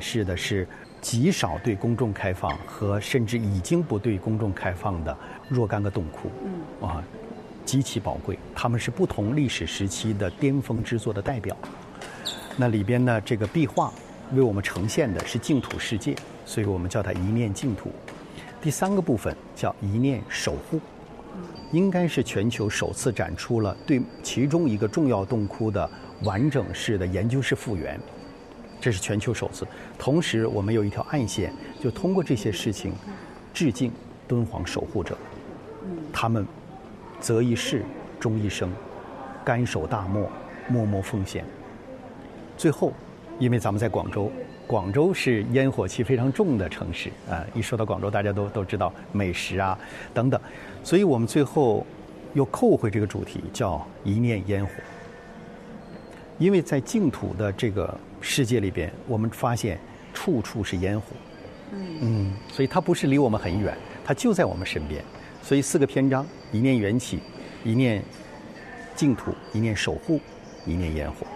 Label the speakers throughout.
Speaker 1: 示的是极少对公众开放和甚至已经不对公众开放的若干个洞窟，极其宝贵，它们是不同历史时期的巅峰之作的代表。那里边呢，这个壁画为我们呈现的是净土世界，所以我们叫它一念净土。第3个部分叫一念守护，应该是全球首次展出了对其中一个重要洞窟的完整式的研究式复原，这是全球首次。同时我们有一条暗线，就通过这些事情致敬敦煌守护者，他们择一世终一生，甘守大漠，默默奉献。最后因为咱们在广州，广州是烟火气非常重的城市啊，一说到广州大家都知道美食啊等等，所以我们最后又扣回这个主题，叫一念烟火。因为在净土的这个世界里边，我们发现处处是烟火，所以它不是离我们很远，它就在我们身边。所以4个篇章：一念缘起，一念净土，一念守護，一念煙火。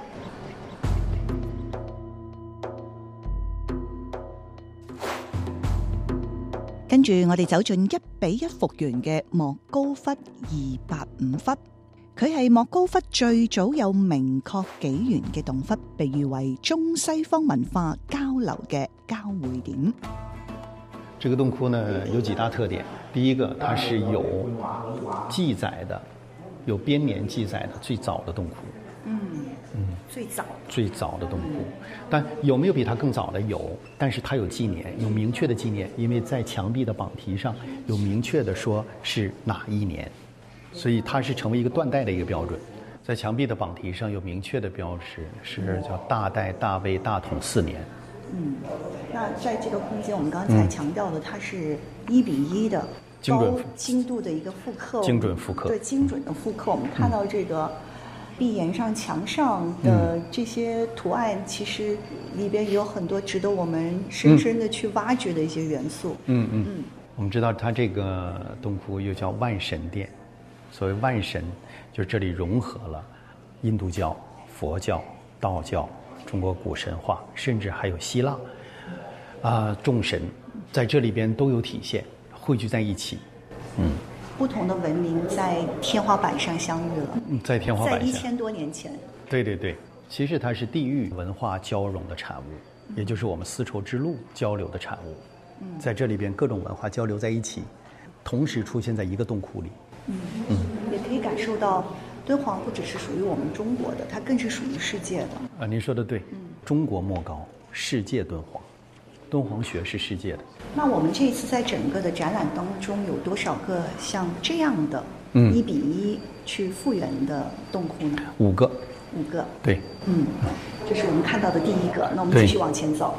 Speaker 2: 跟住我哋走進1:1復原嘅莫高窟285窟，佢係莫高窟最早有明確紀元嘅洞窟，被譽為中西方文化交流嘅交匯點。
Speaker 1: 這個洞窟呢有幾大特點，第一個它是有記載的，有編年記載的最早的洞窟。最早的洞窟，但有沒有比它更早的？有，但是它有紀年，有明確的紀年，因為在牆壁的榜題上有明確的說是哪一年，所以它是成為一個斷代的一個標準。在牆壁的榜題上有明確的標識，是叫大代大魏大統4年。
Speaker 2: 那在這個空間，我們剛才強調的，它是1:1的高精度的一個複刻，
Speaker 1: 精準複刻，
Speaker 2: 對，精準的複刻。我們看到這個壁岩上牆上的這些圖案，其實裏邊也有很多值得我們深深的去挖掘的一些元素。
Speaker 1: 我們知道它這個洞窟又叫萬神殿，所謂萬神就是這裡融合了印度教、佛教、道教、中國古神話，甚至還有希臘眾神在這裡邊都有體現，匯聚在一起。
Speaker 2: 不同的文明在天花板上相遇了，
Speaker 1: 在天花板上，
Speaker 2: 在1000多年前。
Speaker 1: 對對對，其實它是地域文化交融的產物，也就是我們絲綢之路交流的產物。在這裡邊各種文化交流在一起，同時出現在一個洞窟裡。
Speaker 2: 也可以感受到敦煌不只是屬於我們中國的，它更是屬於世界的。
Speaker 1: 您說的對，中國莫高，世界敦煌，敦煌學是世界的。
Speaker 2: 那我們這一次在整個的展覽當中有多少個像這樣的1:1去復原的洞窟呢？5個。
Speaker 1: 對。
Speaker 2: 這是我們看到的第一個。那我們繼續往前走。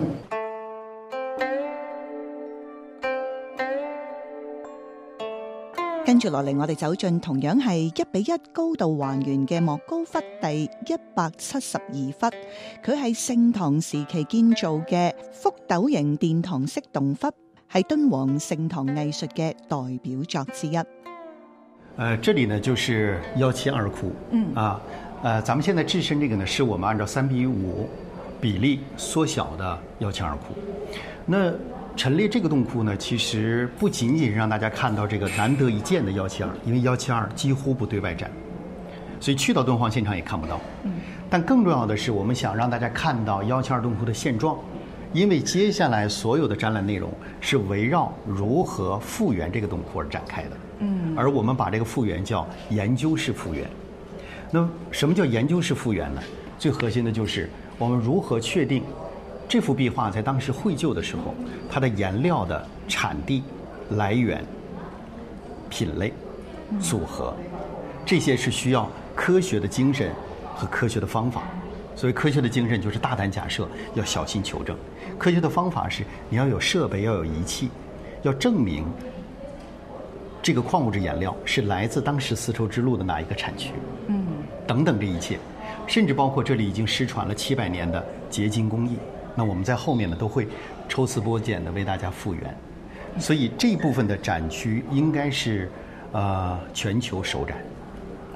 Speaker 2: 跟住落嚟，我哋走進同樣係1:1高度還原嘅莫高窟第172窟，佢係盛唐時期建造嘅覆斗形殿堂式洞窟，係敦煌盛唐藝術嘅代表作之一。
Speaker 1: 這裡呢就是172窟。咱們現在置身這個呢，是我們按照3:5比例縮小的172窟。那陳列這個洞窟呢，其實不僅僅讓大家看到這個難得一見的172，因為172幾乎不對外展，所以去到敦煌現場也看不到。但更重要的是，我們想讓大家看到172洞窟的現狀，因為接下來所有的展覽內容是圍繞如何復原這個洞窟而展開的。而我們把這個復原叫研究式復原。那什麼叫研究式復原呢？最核心的就是我們如何確定這幅壁畫在當時繪就的時候，它的顏料的產地、來源、品類、組合，這些是需要科學的精神和科學的方法。所謂科學的精神就是大膽假設，要小心求證；科學的方法是你要有設備，要有儀器，要證明這個礦物質顏料是來自當時絲綢之路的哪一個產區，等等這一切，甚至包括這裡已經失傳了700年的結晶工藝。那我們在後面呢都會抽絲剝繭的為大家復原，所以這一部分的展區應該是全球首展，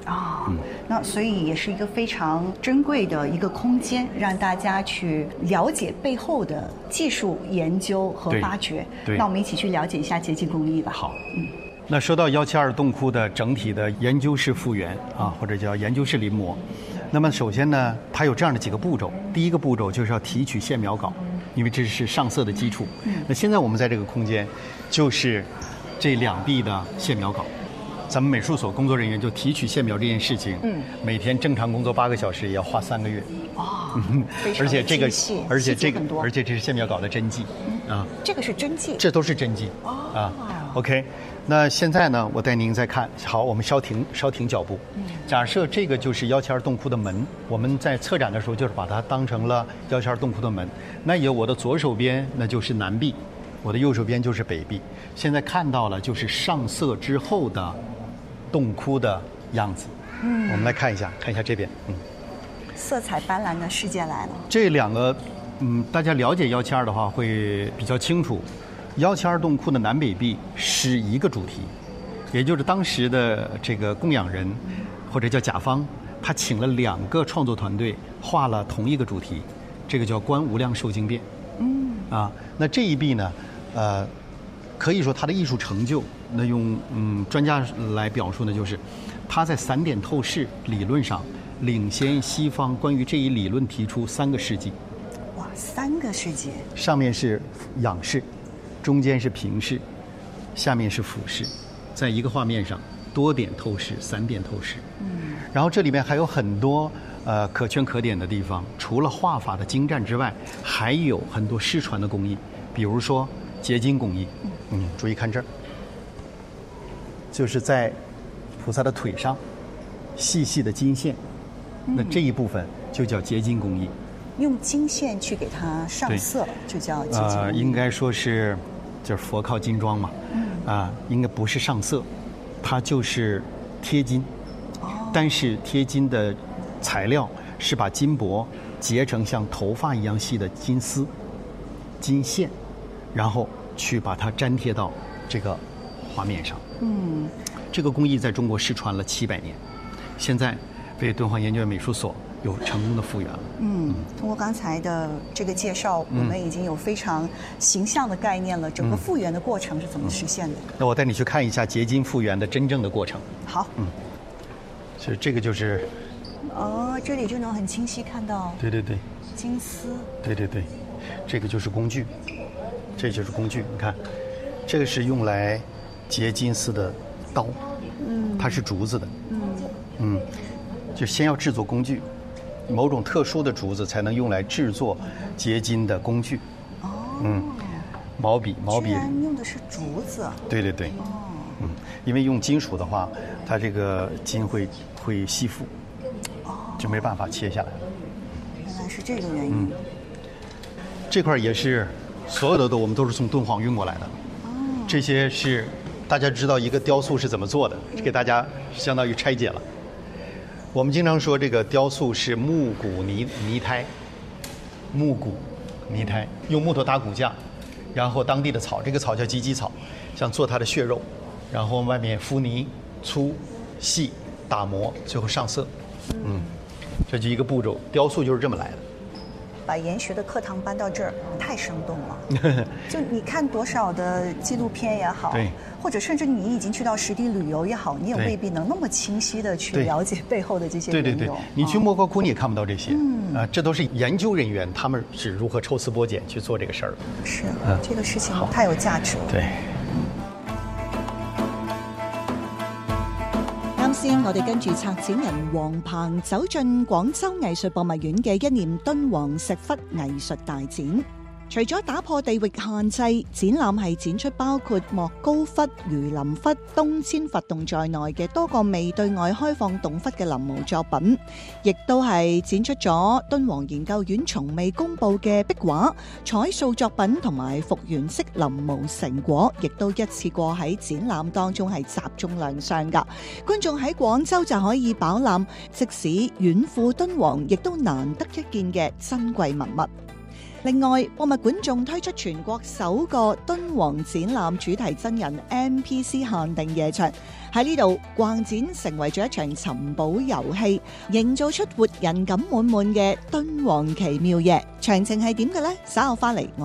Speaker 2: 那所以也是一个非常珍贵的一个空间，让大家去了解背后的技术研究和发掘。
Speaker 1: 对，
Speaker 2: 那我们一起去了解一下结晶工艺吧。
Speaker 1: 好，那说到172洞窟的整体的研究式复原或者叫研究式临摹，那么首先呢，它有这样的几个步骤。第一个步骤就是要提取线描稿，因为这是上色的基础。那现在我们在这个空间，就是这2壁的线描稿。咱们美术所工作人员就提取线描这件事情，每天正常工作8个小时，也要花3个月。而且这个，而且这是线描稿的真迹
Speaker 2: 这个是真迹，
Speaker 1: 这都是真迹OK， 那现在呢，我带您再看。好，我们稍停脚步。假设这个就是172洞窟的门，我们在策展的时候就是把它当成了172洞窟的门。那有我的左手边那就是南壁，我的右手边就是北壁。现在看到了就是上色之后的洞窟的样子。我们来看一下这边。
Speaker 2: 色彩斑斓的世界来了。
Speaker 1: 这2个，大家了解172的话会比较清楚。172洞窟的南北壁是一个主题，也就是当时的这个供养人或者叫甲方，他请了2个创作团队画了同一个主题，这个叫观无量寿经变。那这一壁呢，可以说它的艺术成就，那用专家来表述呢，就是它在散点透视理论上领先西方关于这一理论提出3个世纪。
Speaker 2: 哇，3个世纪！
Speaker 1: 上面是仰视，中间是平视，下面是俯视，在一个画面上多点透视、散点透视。然后这里面还有很多可圈可点的地方，除了画法的精湛之外，还有很多失传的工艺，比如说结晶工艺。注意看这儿，就是在菩萨的腿上细细的金线，那这一部分就叫结晶工艺。
Speaker 2: 用金线去给它上色，就叫结晶工艺。
Speaker 1: 应该说是，就是佛靠金装嘛。应该不是上色，它就是贴金。但是贴金的材料是把金箔结成像头发一样细的金丝、金线，然后去把它粘贴到这个画面上。这个工艺在中国失传了700年，现在被敦煌研究院美术所有成功的复原了。
Speaker 2: 通过刚才的这个介绍，我们已经有非常形象的概念了。整个复原的过程是怎么实现的？
Speaker 1: 那我带你去看一下结晶复原的真正的过程。
Speaker 2: 好。
Speaker 1: 所以这个就是。
Speaker 2: 这里就能很清晰看到。
Speaker 1: 对。
Speaker 2: 金丝。
Speaker 1: 对，这个就是工具，这就是工具。你看，这个是用来结金丝的刀，它是竹子的。就先要制作工具，某种特殊的竹子才能用来制作结晶的工具。毛笔居
Speaker 2: 然用的是竹子。
Speaker 1: 对。因为用金属的话，它这个筋会吸附，就没办法切下来。
Speaker 2: 原来是这个原因。
Speaker 1: 这块也是所有的我们都是从敦煌运过来的。这些是大家知道一个雕塑是怎么做的，给大家相当于拆解了。我们经常说这个雕塑是木骨泥胎，用木头打骨架，然后当地的草，这个草叫鸡草，像做它的血肉，然后外面敷泥，粗细打磨，最后上色。这就一个步骤，雕塑就是这么来的。
Speaker 2: 把研学的课堂搬到这儿，太生动了。就你看多少的纪录片也好，或者甚至你已经去到实地旅游也好，你也未必能那么清晰的去了解背后的这些缘由。
Speaker 1: 对，你去莫高窟你也看不到这些。这都是研究人员他们是如何抽丝剥茧去做这个事儿。
Speaker 2: 是，这个事情太有價值了。
Speaker 1: 對。
Speaker 2: 啱先，我哋跟住策展人黃鵬走進廣州藝術博物院嘅一念敦煌石窟藝術大展。除咗打破地域限制，展覽係展出包括莫高窟、榆林窟、東遷佛洞在內嘅多個未對外開放洞窟嘅臨摹作品，亦都係展出咗敦煌研究院從未公佈嘅壁畫、彩塑作品同埋復原式臨摹成果，亦都一次過喺展覽當中係集中亮相㗎。觀眾喺廣州就可以飽覽即使遠赴敦煌亦都難得一見嘅珍貴文物。 另外，博物館仲推出全國首個敦煌展覽主題真人 NPC 限定夜場，喺呢度逛展成為咗一場尋寶遊戲，營造出活人感滿滿嘅敦煌奇妙夜。詳情係點嘅呢？稍後翻嚟我